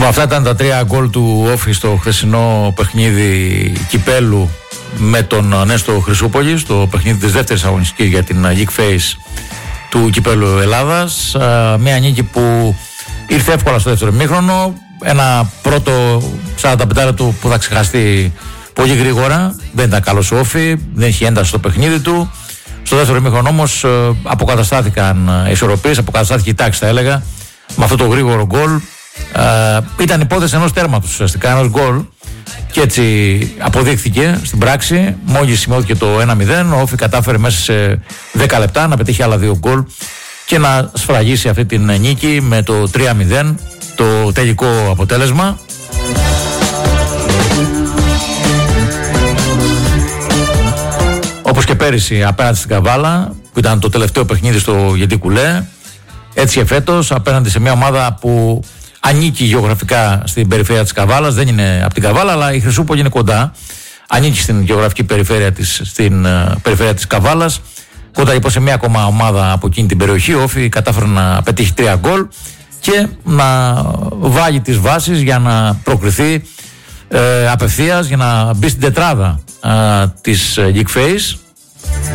Λοιπόν, αυτά ήταν τα 3 γκολ του Όφη στο χθεσινό παιχνίδι κυπέλου με τον Νέστο Χρυσούπολη, στο παιχνίδι της δεύτερης αγωνιστικής για την Geek Face του κυπέλου Ελλάδας. Μια νίκη που ήρθε εύκολα στο δεύτερο ημίχρονο. Ένα πρώτο 45 λεπτό που θα ξεχαστεί πολύ γρήγορα. Δεν ήταν καλός ο Όφη, δεν είχε ένταση στο παιχνίδι του. Στο δεύτερο ημίχρονο όμως αποκαταστάθηκαν ισορροπίες, αποκαταστάθηκε η τάξη, θα έλεγα, με αυτό το γρήγορο γκολ. Ήταν υπόθεση ενός τέρματος ουσιαστικά, ενός γκολ, και έτσι αποδείχθηκε στην πράξη. Μόλις σημειώθηκε το 1-0, ο Όφη κατάφερε μέσα σε 10 λεπτά να πετύχει άλλα 2 γκολ και να σφραγίσει αυτή την νίκη με το 3-0, το τελικό αποτέλεσμα. Όπως και πέρυσι απέναντι στην Καβάλα, που ήταν το τελευταίο παιχνίδι στο Γεντή Κουλέ, έτσι και φέτος απέναντι σε μια ομάδα που ανήκει γεωγραφικά στην περιφέρεια της Καβάλας, δεν είναι από την Καβάλα, αλλά η Χρυσούπολη είναι κοντά. Ανήκει στην γεωγραφική περιφέρεια στην περιφέρεια της Καβάλας. Κοντά λοιπόν σε μια ακόμα ομάδα από εκείνη την περιοχή, ο Όφη κατάφερε να πετύχει 3 γκολ και να βάλει τις βάσεις για να προκριθεί απευθείας, για να μπει στην τετράδα της Geek Face.